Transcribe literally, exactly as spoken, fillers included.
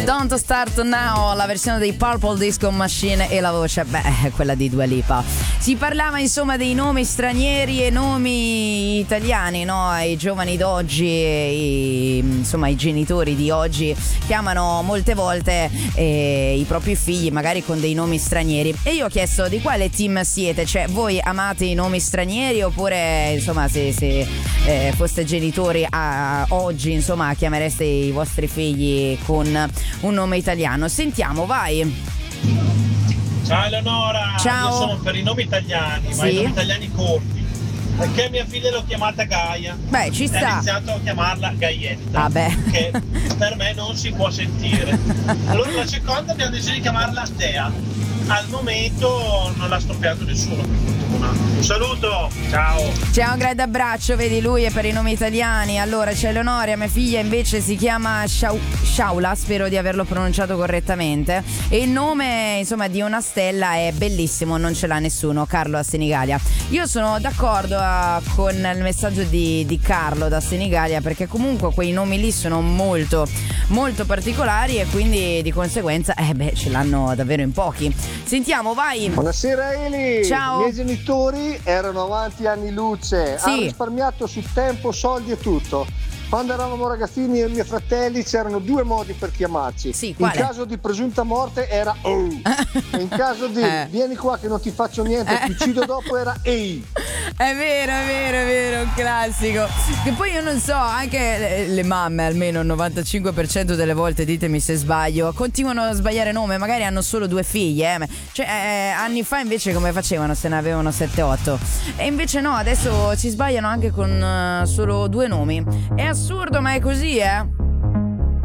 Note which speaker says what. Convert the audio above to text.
Speaker 1: Don't Start Now, la versione dei Purple Disco Machine, e la voce, beh, quella di Dua Lipa. Si parlava insomma dei nomi stranieri e nomi italiani, no? I giovani d'oggi, i, insomma i genitori di oggi chiamano molte volte eh, i propri figli magari con dei nomi stranieri, e io ho chiesto di quale team siete, cioè voi amate i nomi stranieri oppure insomma se, se eh, foste genitori a, oggi insomma chiamereste i vostri figli con un nome italiano. Sentiamo, vai.
Speaker 2: Ciao Eleonora,
Speaker 1: ciao.
Speaker 2: Io sono per i nomi italiani,
Speaker 1: sì?
Speaker 2: ma i nomi italiani corti, perché mia figlia l'ho chiamata Gaia.
Speaker 1: Beh, ci sta.
Speaker 2: Ha iniziato a chiamarla Gaietta,
Speaker 1: ah, beh.
Speaker 2: che per me non si può sentire. Allora la seconda abbiamo deciso di chiamarla Dea. Al momento non l'ha stoppiato nessuno, per fortuna. Un saluto, ciao.
Speaker 1: Ciao, un grande abbraccio, vedi lui è per i nomi italiani. Allora c'è Eleonora, mia figlia invece si chiama Shau- Shaula, spero di averlo pronunciato correttamente, e il nome insomma di una stella è bellissimo, non ce l'ha nessuno, Carlo a Senigallia. Io sono d'accordo uh, con il messaggio di, di Carlo da Senigallia, perché comunque quei nomi lì sono molto molto particolari e quindi di conseguenza eh beh ce l'hanno davvero in pochi. Sentiamo, vai.
Speaker 3: Buonasera Eli.
Speaker 1: Ciao.
Speaker 3: I miei genitori erano avanti anni luce,
Speaker 1: sì.
Speaker 3: hanno risparmiato su tempo, soldi e tutto. Quando eravamo ragazzini io e i miei fratelli c'erano due modi per chiamarci.
Speaker 1: Sì,
Speaker 3: in
Speaker 1: quale?
Speaker 3: caso di presunta morte era oh. E in caso di
Speaker 1: eh.
Speaker 3: vieni qua che non ti faccio niente,
Speaker 1: eh.
Speaker 3: ti uccido dopo era ehi.
Speaker 1: È vero, è vero, è vero, un classico. Che poi io non so, anche le, le mamme, almeno il novantacinque per cento delle volte, ditemi se sbaglio, continuano a sbagliare nome, magari hanno solo due figlie, eh. Cioè eh, anni fa invece come facevano se ne avevano sette otto? E invece no, adesso ci sbagliano anche con uh, solo due nomi. È assurdo, ma è così, eh?